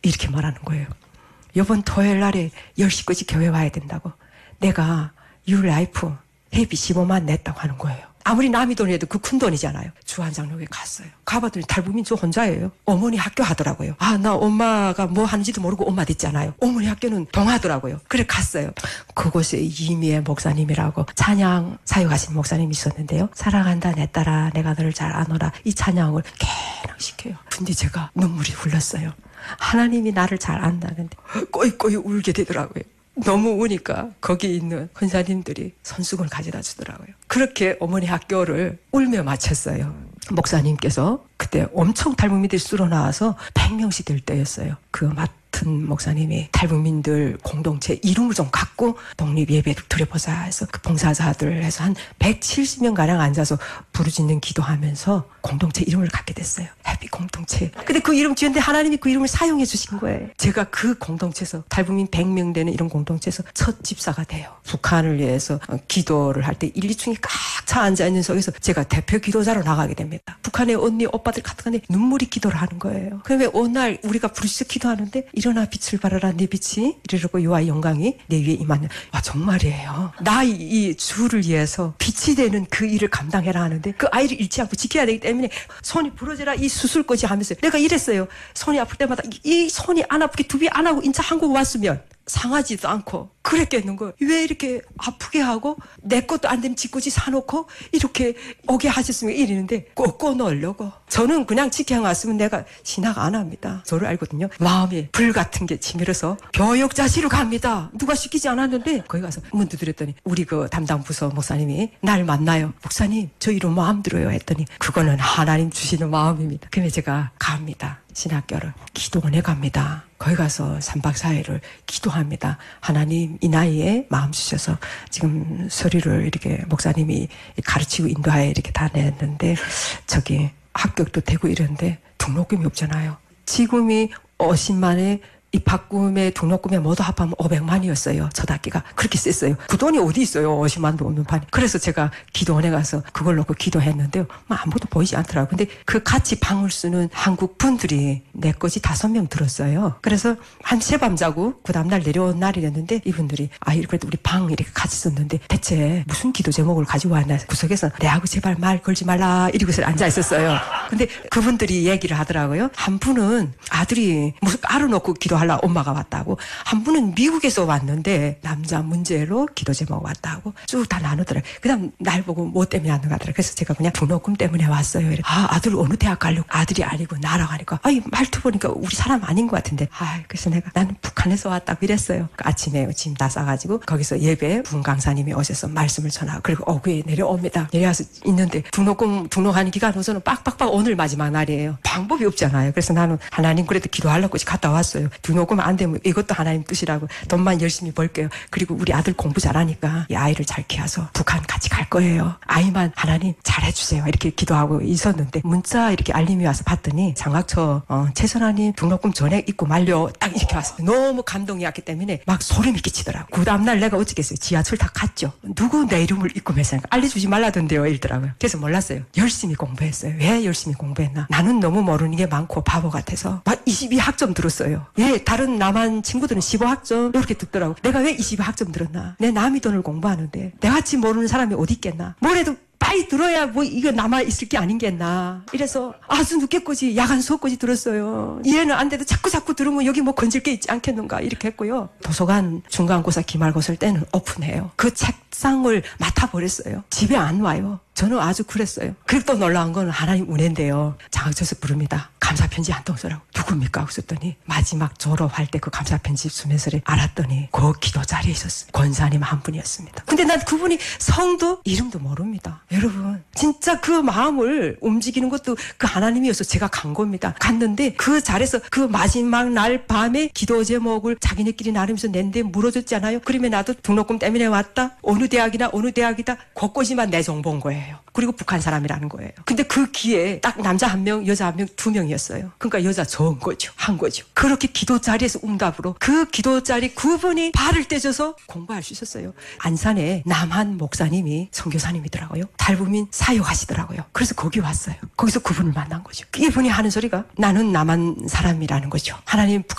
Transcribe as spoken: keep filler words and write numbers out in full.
이렇게 말하는 거예요. 이번 토요일 날에 열 시까지 교회 와야 된다고. 내가 Your Life 회비 십오만 냈다고 하는 거예요. 아무리 남이 돈이라도 그 큰 돈이잖아요. 주한장로교회 갔어요. 가봤더니 달부민 저 혼자예요. 어머니 학교 하더라고요. 아, 나 엄마가 뭐 하는지도 모르고 엄마 됐잖아요. 어머니 학교는 동하더라고요. 그래 갔어요. 그곳에 이미애 목사님이라고 찬양 사역하신 목사님이 있었는데요. 사랑한다 내 딸아 내가 너를 잘 아노라 이 찬양을 계속 시켜요. 근데 제가 눈물이 흘렀어요. 하나님이 나를 잘 안다는데 꼬이꼬이 울게 되더라고요. 너무 우니까 거기 있는 권사님들이 손수건을 가져다 주더라고요. 그렇게 어머니 학교를 울며 마쳤어요. 목사님께서 그때 엄청 탈북민들이 쓸어 나와서 백 명씩 될 때였어요. 그 맡은 목사님이 탈북민들 공동체 이름을 좀 갖고 독립예배를 드려보자 해서 그 봉사자들 해서 한 백칠십 명 가량 앉아서 부르짖는 기도하면서 공동체 이름을 갖게 됐어요. 해피 공동체. 근데 그 이름 지었는데 하나님이 그 이름을 사용해 주신 거예요. 제가 그 공동체에서 탈북민 백 명 되는 이런 공동체에서 첫 집사가 돼요. 북한을 위해서 기도를 할 때 일, 이 층이 꽉 차 앉아있는 속에서 제가 대표 기도자로 나가게 됩니다. 북한의 언니 오빠들 가득한데 눈물이 기도를 하는 거예요. 그러면 어느 날 우리가 부르짖어 기도하는데 일어나 빛을 발하라 네 빛이 이러고 여호와의 영광이 내 위에 임하는. 아 정말이에요. 나 이 주를 위해서 빛이 되는 그 일을 감당해라 하는데 그 아이를 잃지 않고 지켜야 되기 때문에 손이 부러져라 이 수술거지 하면서 내가 이랬어요. 손이 아플 때마다 이, 이 손이 안 아프게 두비 안 하고 인차 한국 왔으면 상하지도 않고 그랬겠는 거예요. 왜 이렇게 아프게 하고 내 것도 안 되면 지 거지 사놓고 이렇게 오게 하셨으면 이러는데 꺾어 넣으려고. 저는 그냥 직행 왔으면 내가 신학 안 합니다. 저를 알거든요. 마음에 불 같은 게 치밀어서 교육자실로 갑니다. 누가 시키지 않았는데 거기 가서 문 두드렸더니 우리 그 담당 부서 목사님이 날 만나요. 목사님 저 이런 마음 들어요 했더니 그거는 하나님 주시는 마음입니다. 그러면 제가 갑니다. 신학교를 기도원에 갑니다. 거기 가서 삼 박 사 일을 기도합니다. 하나님 이 나이에 마음 주셔서 지금 서류를 이렇게 목사님이 가르치고 인도하에 이렇게 다 냈는데 저기 합격도 되고 이런데 등록금이 없잖아요. 지금이 오십만에 입학금에 등록금에 모두 합하면 오백만이었어요. 첫 학기가. 그렇게 셌어요. 그 돈이 어디 있어요. 오십만도 없는 판이. 그래서 제가 기도원에 가서 그걸 놓고 기도했는데요. 뭐 아무것도 보이지 않더라고요. 근데 그 같이 방을 쓰는 한국 분들이 내 거지 다섯 명 들었어요. 그래서 한 세 밤 자고 그 다음날 내려온 날이었는데 이분들이 아 그래도 우리 방 이렇게 같이 썼는데 대체 무슨 기도 제목을 가지고 왔나 구석에서 내하고 제발 말 걸지 말라 이러고서 앉아 있었어요. 근데 그분들이 얘기를 하더라고요. 한 분은 아들이 무슨 알을 놓고 기도 하려 엄마가 왔다고. 한 분은 미국에서 왔는데 남자 문제로 기도 제목 왔다고 쭉 다 나누더라고요. 그 다음 날 보고 뭐 때문에 왔는가 하더라고요. 그래서 제가 그냥 등록금 때문에 왔어요. 이래. 아 아들 어느 대학 가려고. 아들이 아니고 나라고 하니까 아이 말투 보니까 우리 사람 아닌 것 같은데 아 그래서 내가 나는 북한에서 왔다고 이랬어요. 그 아침에 짐 다 싸가지고 거기서 예배 분 강사님이 오셔서 말씀을 전하고 그리고 오후에 내려옵니다. 내려와서 있는데 등록금 등록하는 기간 우선은 빡빡빡 오늘 마지막 날이에요. 방법이 없잖아요. 그래서 나는 하나님 그래도 기도하려고 갔다 왔어요. 등록금 안 되면 이것도 하나님 뜻이라고 돈만 열심히 벌게요. 그리고 우리 아들 공부 잘하니까 이 아이를 잘 키워서 북한 같이 갈 거예요. 아이만 하나님 잘해주세요. 이렇게 기도하고 있었는데 문자 이렇게 알림이 와서 봤더니 장학처 어, 최선아님 등록금 전액 입고 만료 딱 이렇게 왔어요. 너무 감동이 왔기 때문에 막 소름이 끼치더라고요. 그 다음날 내가 어쩌겠어요. 지하철 다 갔죠. 누구 내 이름을 입금했으니까 알려주지 말라던데요. 이러더라고요. 그래서 몰랐어요. 열심히 공부했어요. 왜 열심히 공부했나. 나는 너무 모르는 게 많고 바보 같아서 막 이십이 학점 들었어요. 예, 다른 남한 친구들은 십오 학점 이렇게 듣더라고. 내가 왜 이십이 학점 들었나. 내 남이 돈을 공부하는데 내같이 모르는 사람이 어디 있겠나. 뭐래도 빨리 들어야 뭐 이거 남아있을 게 아닌겠나. 이래서 아주 늦게까지 야간 수업까지 들었어요. 이해는 안 돼도 자꾸 자꾸 들으면 여기 뭐 건질 게 있지 않겠는가 이렇게 했고요. 도서관 중간고사 기말고사 때는 오픈해요. 그 책상을 맡아버렸어요. 집에 안 와요. 저는 아주 그랬어요. 그리고 또 놀라운 건 하나님 은혜인데요. 장학철에서 부릅니다. 감사편지 한 통 써라고. 누굽니까? 하고 썼더니 마지막 졸업할 때 그 감사편지 쓰면서 알았더니 그 기도 자리에 있었어요. 권사님 한 분이었습니다. 근데 난 그분이 성도 이름도 모릅니다. 여러분 진짜 그 마음을 움직이는 것도 그 하나님이어서 제가 간 겁니다. 갔는데 그 자리에서 그 마지막 날 밤에 기도 제목을 자기네끼리 나누면서 낸데 물어줬잖아요. 그러면 나도 등록금 때문에 왔다. 어느 대학이나 어느 대학이다. 곳곳이만 내 정보인 거예요. 그리고 북한 사람이라는 거예요. 근데 그 기회에 딱 남자 한 명, 여자 한 명, 두 명이었어요. 그러니까 여자 적은 거죠. 한 거죠. 그렇게 기도 자리에서 응답으로 그 기도 자리 그분이 발을 떼줘서 공부할 수 있었어요. 안산에 남한 목사님이 선교사님이더라고요. 탈북민 사역하시더라고요. 그래서 거기 왔어요. 거기서 그분을 만난 거죠. 이분이 하는 소리가 나는 남한 사람이라는 거죠. 하나님 북한